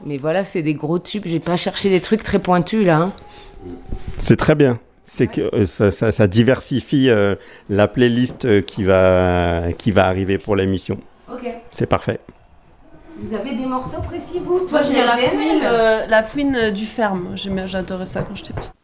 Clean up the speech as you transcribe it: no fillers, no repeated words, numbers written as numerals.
Mais voilà, c'est des gros tubes. J'ai pas cherché des trucs très pointus là. Hein. C'est très bien. C'est que ça diversifie la playlist qui va arriver pour l'émission. Ok. C'est parfait. Vous avez des morceaux précis, vous? Toi, j'ai la fouine du ferme. J'adorais ça quand j'étais petite.